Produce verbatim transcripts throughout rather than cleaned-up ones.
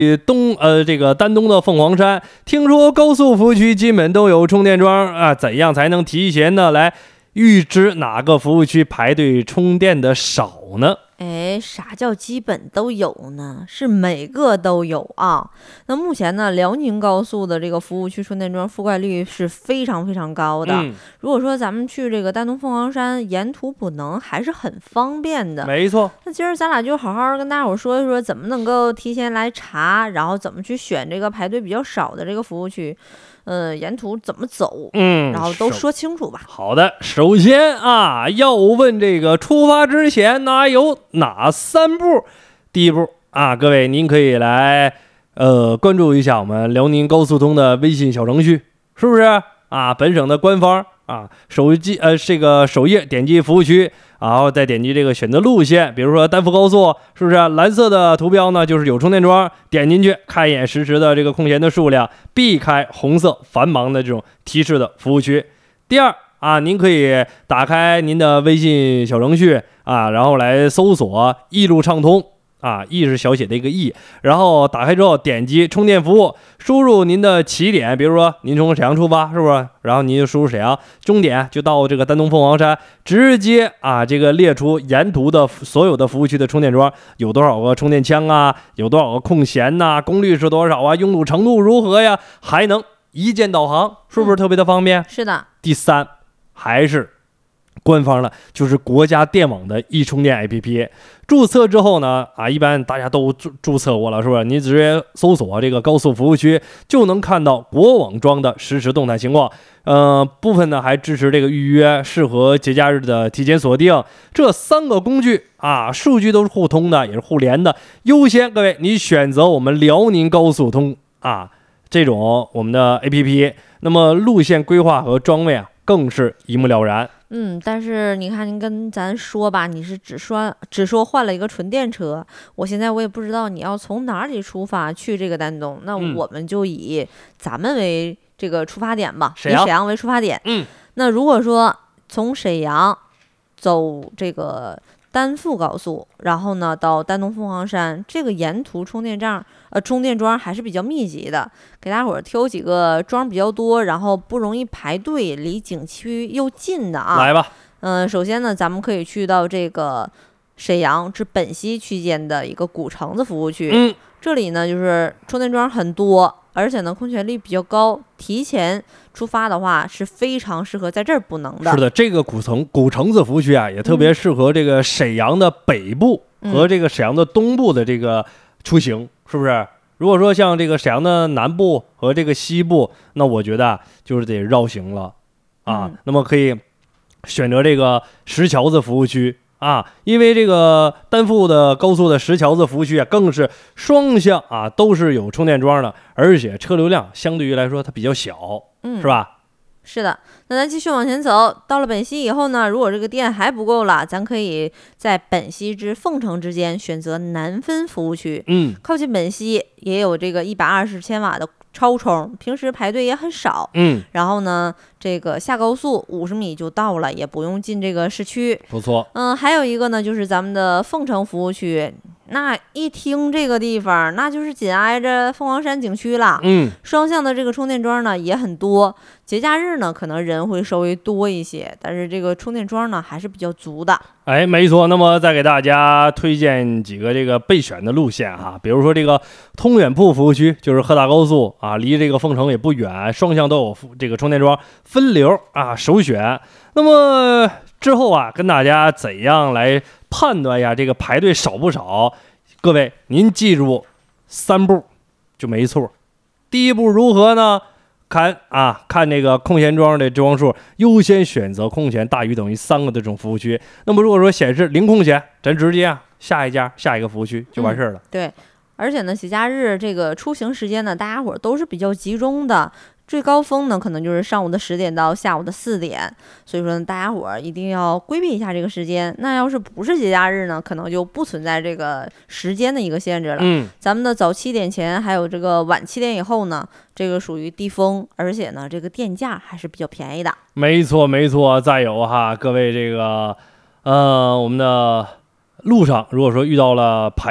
东呃这个丹东的凤凰山，听说高速服务区基本都有充电桩啊，怎样才能提前的来预知哪个服务区排队充电的少呢？ 哎，啥叫基本都有呢？是每个都有啊。那目前呢，辽宁高速的这个服务区充电桩覆盖率是非常非常高的。 嗯， 如果说咱们去这个丹东凤凰山，沿途补能还是很方便的。 没错。 那今儿咱俩就好好跟大伙说一说，怎么能够提前来查，然后怎么去选这个排队比较少的这个服务区。呃，沿途怎么走， 嗯， 然后都说清楚吧。 好的，首先啊，要问这个出发之前呢有哪三步？第一步啊，各位您可以来呃关注一下我们辽宁高速通的微信小程序，是不是啊？本省的官方啊，手机呃这个首页点击服务区。然后再点击这个选择路线，比如说丹福高速，是不是、啊、蓝色的图标呢？就是有充电桩，点进去看一眼实时的这个空闲的数量，避开红色繁忙的这种提示的服务区。第二啊，您可以打开您的微信小程序啊，然后来搜索“一路畅通”。啊 ，E 是小写的一个 E， 然后打开之后点击充电服务，输入您的起点，比如说您从沈阳出发，是不是？然后您就输入沈阳，终点就到这个丹东凤凰山，直接啊这个列出沿途的所有的服务区的充电桩有多少个充电枪啊，有多少个空闲呐、啊，功率是多少啊，拥堵程度如何呀？还能一键导航，是不是特别的方便？ 嗯、是的。 第三，还是官方的，就是国家电网的易充电 A P P， 注册之后呢，啊，一般大家都注注册过了，是不是？你直接搜索这个高速服务区，就能看到国网桩的实时动态情况。呃，部分呢还支持这个预约，适合节假日的提前锁定。这三个工具啊，数据都是互通的，也是互联的。优先，各位，你选择我们辽宁高速通啊这种我们的 A P P， 那么路线规划和装位啊，更是一目了然。 嗯，但是你看，您跟咱说吧，你是只说只说换了一个纯电车，我现在我也不知道你要从哪里出发去这个丹东，那我们就以咱们为这个出发点吧， 沈阳以沈阳为出发点。 嗯， 那如果说从沈阳走这个丹富高速，然后呢到丹东凤凰山，这个沿途充电站呃充电桩还是比较密集的，给大伙儿挑几个桩比较多，然后不容易排队，离景区又近的啊。 来吧。 嗯、呃，首先呢，咱们可以去到这个沈阳至本溪区间的一个古城子服务区。 嗯， 这里呢就是充电桩很多，而且呢空权率比较高，提前出发的话是非常适合在这儿补能的。 是的，这个古城古城子服务区啊，也特别适合这个沈阳的北部和这个沈阳的东部的这个出行，嗯、是不是？如果说像这个沈阳的南部和这个西部，那我觉得就是得绕行了啊。嗯、那么可以选择这个石桥子服务区啊，因为这个丹富的高速的石桥子服务区啊，更是双向啊都是有充电桩的，而且车流量相对于来说它比较小，嗯，是吧？ 是的，那咱继续往前走，到了本溪以后呢，如果这个电还不够了，咱可以在本溪至凤城之间选择南分服务区。 嗯， 靠近本溪也有这个一百二十千瓦的超充，平时排队也很少。 嗯， 然后呢，这个下高速五十米就到了，也不用进这个市区。 不错。 嗯，还有一个呢，就是咱们的凤城服务区。那一听这个地方，那就是紧挨着凤凰山景区了。 嗯， 双向的这个充电桩呢也很多，节假日呢可能人会稍微多一些，但是这个充电桩呢还是比较足的。 哎，没错。那么再给大家推荐几个这个备选的路线哈，比如说这个通远铺服务区，就是赫大高速啊，离这个凤城也不远，双向都有这个充电桩，分流啊首选。那么之后啊，跟大家怎样来判断呀？这个排队少不少？各位，您记住三步就没错。第一步如何呢？看啊，看这个空闲桩的桩数，优先选择空闲大于等于三个的这种服务区。那么如果说显示零空闲，咱直接啊下一家下一个服务区就完事儿了。 嗯、对，而且呢，节假日这个出行时间呢，大家伙都是比较集中的。最高峰呢，可能就是上午的十点到下午的四点，所以说呢，大家伙一定要规避一下这个时间。那要是不是节假日呢，可能就不存在这个时间的一个限制了。 嗯， 咱们的早七点前，还有这个晚七点以后呢，这个属于低峰，而且呢，这个电价还是比较便宜的。 没错，没错。再有哈，各位这个，呃，我们的路上如果说遇到了排队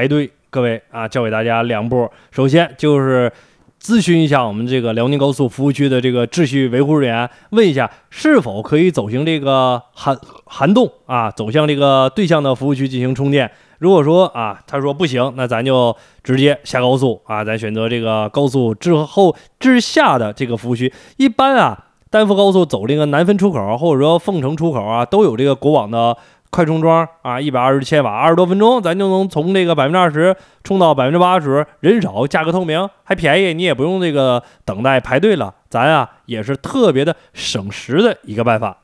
各位啊，教给大家两步。首先就是咨询一下我们这个辽宁高速服务区的这个秩序维护人员，问一下是否可以走行这个涵涵洞啊，走向这个对向的服务区进行充电。如果说啊，他说不行，那咱就直接下高速啊，咱选择这个高速之后之下的这个服务区。一般啊，丹阜高速走这个南汾出口或者说凤城出口啊，都有这个国网的快充桩啊，一百二十千瓦，二十多分钟，咱就能从这个百分之二十充到百分之八十，人少，价格透明，还便宜，你也不用这个等待排队了，咱啊也是特别的省时的一个办法。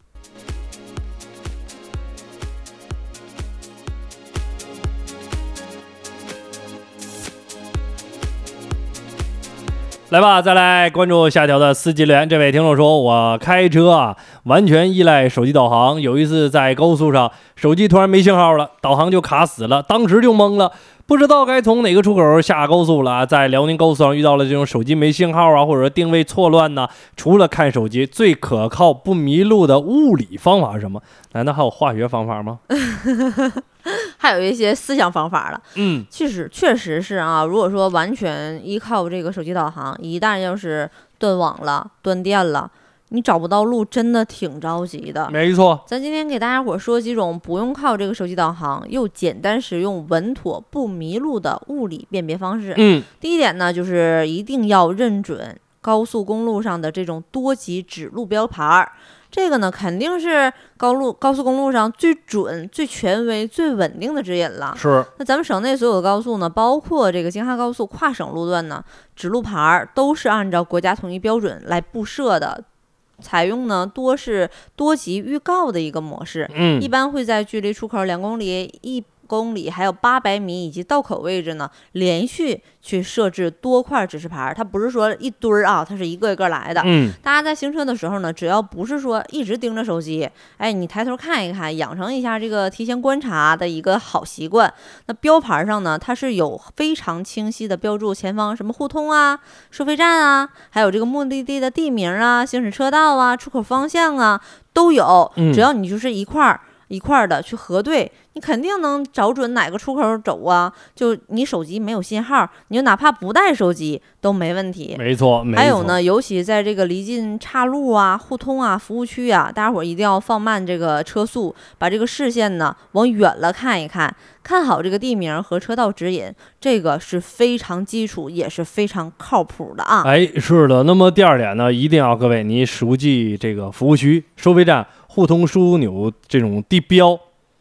来吧，再来关注下条的司机留言。这位听众说，我开车啊，完全依赖手机导航。有一次在高速上，手机突然没信号了，导航就卡死了，当时就懵了，不知道该从哪个出口下高速了。在辽宁高速上遇到了这种手机没信号啊，或者定位错乱呢，除了看手机，最可靠不迷路的物理方法是什么？难道还有化学方法吗？ 还有一些思想方法了。 嗯， 确实确实是啊。如果说完全依靠这个手机导航，一旦要是断网了、断电了，你找不到路，真的挺着急的。 没错， 咱今天给大家伙说几种不用靠这个手机导航又简单实用、稳妥不迷路的物理辨别方式。 嗯， 第一点呢，就是一定要认准高速公路上的这种多级指路标牌。这个呢，肯定是高路高速公路上最准、最权威、最稳定的指引了。 是。 那咱们省内所有的高速呢，包括这个京哈高速跨省路段呢，指路牌都是按照国家统一标准来布设的，采用呢多是多级预告的一个模式。 嗯， 一般会在距离出口两公里、一公里还有八百米以及道口位置呢，连续去设置多块指示牌。它不是说一堆儿啊，它是一个一个来的。 嗯， 大家在行车的时候呢，只要不是说一直盯着手机，哎，你抬头看一看，养成一下这个提前观察的一个好习惯。那标牌上呢，它是有非常清晰的标注前方什么互通啊、收费站啊，还有这个目的地的地名啊、行驶车道啊、出口方向啊都有。只要你就是一块儿一块的去核对，你肯定能找准哪个出口走啊。就你手机没有信号，你就哪怕不带手机都没问题。 没错，没错。 还有呢，尤其在这个离近岔路啊、互通啊、服务区啊，大家伙一定要放慢这个车速，把这个视线呢往远了看一看，看好这个地名和车道指引，这个是非常基础也是非常靠谱的啊。 哎，是的。那么第二点呢，一定要各位你熟记这个服务区、收费站、互通枢纽这种地标。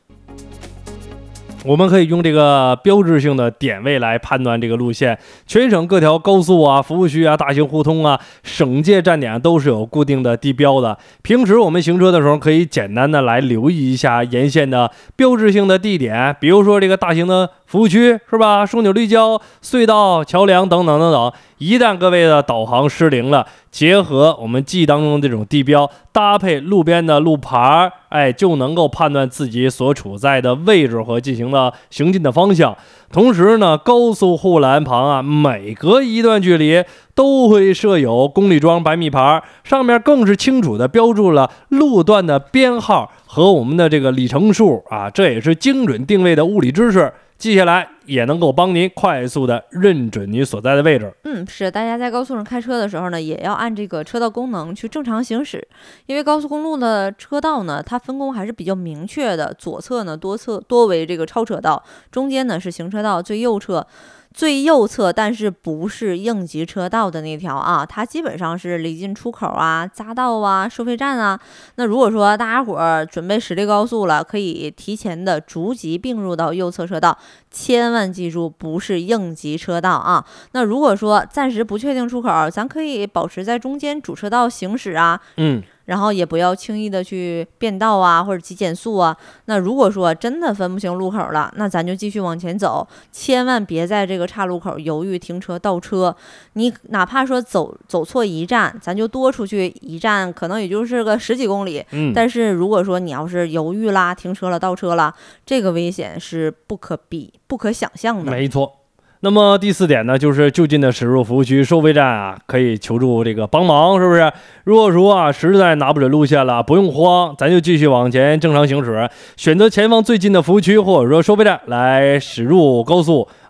我们可以用这个标志性的点位来判断这个路线。全省各条高速啊、服务区啊、大型互通啊、省界站点都是有固定的地标的。平时我们行车的时候，可以简单的来留意一下沿线的标志性的地点，比如说这个大型的服务区是吧？枢纽立交、隧道、桥梁等等等等。一旦各位的导航失灵了，结合我们记忆当中的这种地标，搭配路边的路牌，哎，就能够判断自己所处在的位置和进行的行进的方向。同时呢，高速护栏旁啊，每隔一段距离都会设有公里桩百米牌，上面更是清楚的标注了路段的编号和我们的这个里程数啊，这也是精准定位的物理知识。记下来也能够帮您快速的认准你所在的位置。 嗯，是，大家在高速上开车的时候呢，也要按这个车道功能去正常行驶，因为高速公路的车道呢，它分工还是比较明确的，左侧呢多侧多为这个超车道，中间呢是行车道，最右侧。最右侧，但是不是应急车道的那条啊，它基本上是离近出口啊、匝道啊、收费站啊。那如果说大家伙准备驶这高速了，可以提前的逐级并入到右侧车道，千万记住不是应急车道啊。那如果说暂时不确定出口，咱可以保持在中间主车道行驶啊。 嗯。 然后也不要轻易的去变道啊，或者急减速啊。那如果说真的分不清路口了，那咱就继续往前走，千万别在这个岔路口犹豫停车倒车。你哪怕说走走错一站，咱就多出去一站，可能也就是个十几公里。 嗯。 但是如果说你要是犹豫啦、停车了、倒车了，这个危险是不可比、不可想象的。 没错。那么第四点呢，就是就近的驶入服务区、收费站啊，可以求助这个帮忙，是不是？如果说啊实在拿不准路线了，不用慌，咱就继续往前正常行驶，选择前方最近的服务区或者说收费站来驶入高速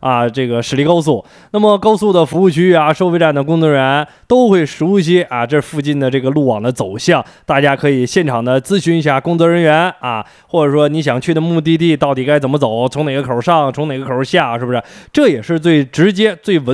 啊，这个十里高速。那么高速的服务区啊，收费站的工作人员都会熟悉啊这附近的这个路网的走向，大家可以现场的咨询一下工作人员啊，或者说你想去的目的地到底该怎么走，从哪个口上，从哪个口下，是不是？这也是最直接、最稳